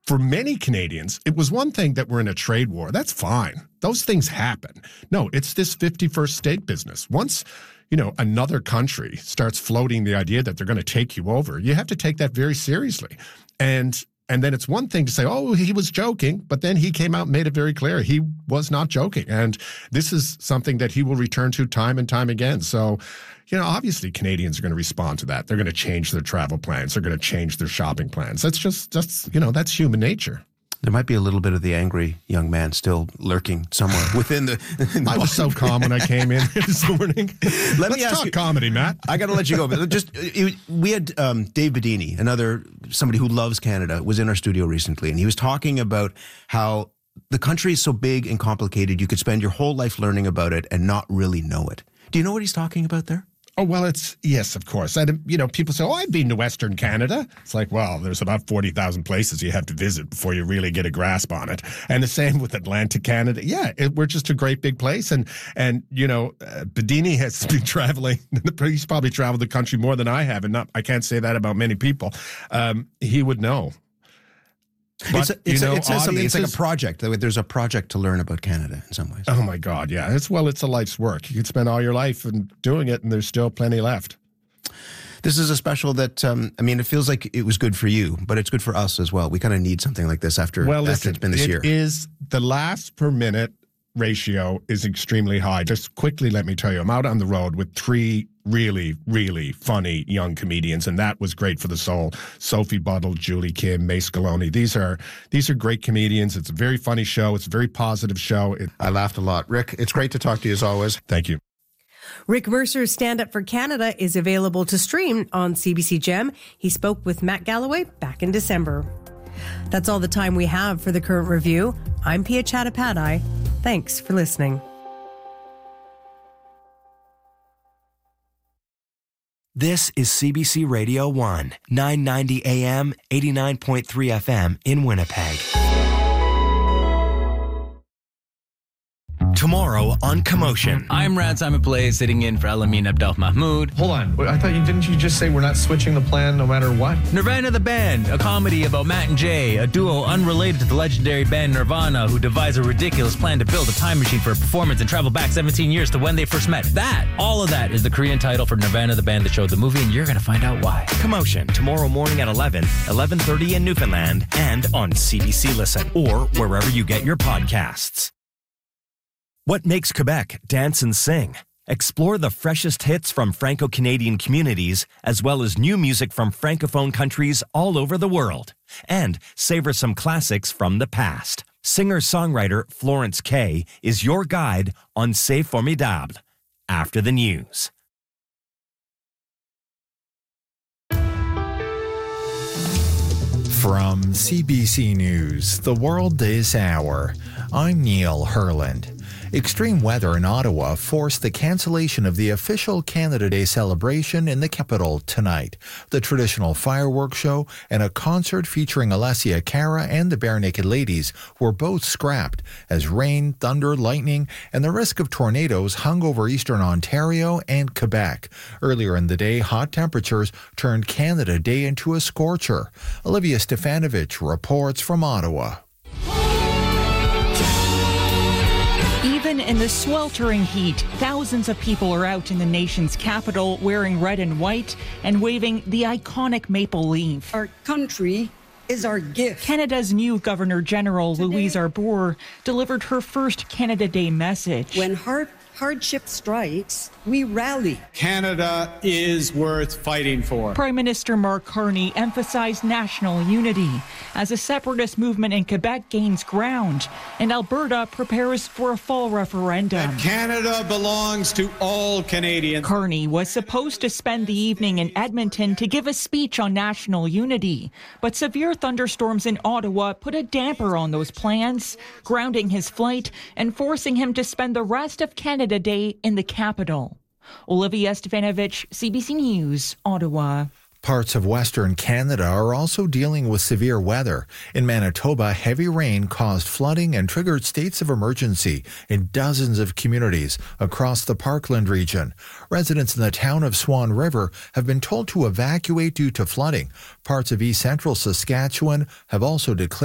for many Canadians, it was one thing that we're in a trade war. That's fine. Those things happen. No, it's this 51st state business. Once, another country starts floating the idea that they're going to take you over, you have to take that very seriously. And then it's one thing to say, oh, he was joking, but then he came out and made it very clear he was not joking. And this is something that he will return to time and time again. So, obviously Canadians are going to respond to that. They're going to change their travel plans. They're going to change their shopping plans. That's that's human nature. There might be a little bit of the angry young man still lurking somewhere within the I was so calm when I came in this morning. Let's talk comedy, Matt. I got to let you go. But we had Dave Bedini, somebody who loves Canada, was in our studio recently, and he was talking about how the country is so big and complicated, you could spend your whole life learning about it and not really know it. Do you know what he's talking about there? Oh, well, yes, of course. And, people say, I've been to Western Canada. It's like, well, there's about 40,000 places you have to visit before you really get a grasp on it. And the same with Atlantic Canada. Yeah, we're just a great big place. And Bedini has been traveling. He's probably traveled the country more than I have. And I can't say that about many people. He would know. But, it says something. It's like a project. There's a project to learn about Canada in some ways. Oh, my God, yeah. It's a life's work. You could spend all your life doing it, and there's still plenty left. This is a special that, it feels like it was good for you, but it's good for us as well. We kind of need something like this after it's been this year. It is the laughs per minute ratio is extremely high. Just quickly, let me tell you, I'm out on the road with 3 really, really funny young comedians, and that was great for the soul. Sophie Buttle, Julie Kim, May Scaloni. These are great comedians. It's a very funny show. It's a very positive show. I laughed a lot. Rick, it's great to talk to you as always. Thank you. Rick Mercer's Stand Up for Canada is available to stream on CBC Gem. He spoke with Matt Galloway back in December. That's all the time we have for the Current Review. I'm Pia Chattopadhyay. Thanks for listening. This is CBC Radio 1, 990 AM, 89.3 FM in Winnipeg. Tomorrow on Commotion. I'm Rad Simon Play, sitting in for Alamin Abdel Mahmoud. Hold on. Didn't you just say we're not switching the plan no matter what? Nirvana the Band, a comedy about Matt and Jay, a duo unrelated to the legendary band Nirvana who devise a ridiculous plan to build a time machine for a performance and travel back 17 years to when they first met. All of that is the Korean title for Nirvana the Band, the show, the movie, and you're going to find out why. Commotion, tomorrow morning at 11:30 in Newfoundland, and on CBC Listen, or wherever you get your podcasts. What makes Quebec dance and sing? Explore the freshest hits from Franco-Canadian communities, as well as new music from Francophone countries all over the world. And savor some classics from the past. Singer-songwriter Florence Kay is your guide on C'est Formidable. After the news. From CBC News, The World This Hour, I'm Neil Herland. Extreme weather in Ottawa forced the cancellation of the official Canada Day celebration in the capital tonight. The traditional fireworks show and a concert featuring Alessia Cara and the Bare Naked Ladies were both scrapped as rain, thunder, lightning, and the risk of tornadoes hung over eastern Ontario and Quebec. Earlier in the day, hot temperatures turned Canada Day into a scorcher. Olivia Stefanovich reports from Ottawa. Even in the sweltering heat, thousands of people are out in the nation's capital wearing red and white and waving the iconic maple leaf. Our country is our gift. Canada's new Governor-General, Louise Arbour, delivered her first Canada Day message. When hardship strikes, we rally. Canada is worth fighting for. Prime Minister Mark Carney emphasized national unity as a separatist movement in Quebec gains ground and Alberta prepares for a fall referendum. That Canada belongs to all Canadians. Carney was supposed to spend the evening in Edmonton to give a speech on national unity, but severe thunderstorms in Ottawa put a damper on those plans, grounding his flight and forcing him to spend the rest of Canada Day in the capital. Olivia Stefanovich, CBC News, Ottawa. Parts of Western Canada are also dealing with severe weather. In Manitoba, heavy rain caused flooding and triggered states of emergency in dozens of communities across the Parkland region. Residents in the town of Swan River have been told to evacuate due to flooding. Parts of east central Saskatchewan have also declared